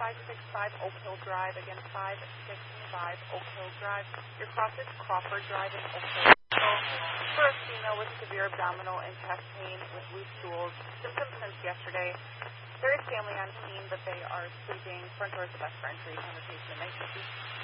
565 Oak Hill Drive. Again, 565 Oak Hill Drive. Your cross is Crawford Drive in Oak Hill. So, for a female with severe abdominal and chest pain with loose stools, symptoms since yesterday. There is family on scene, but they are sleeping. Front door is the best for entry. Conversation. Nice to see you.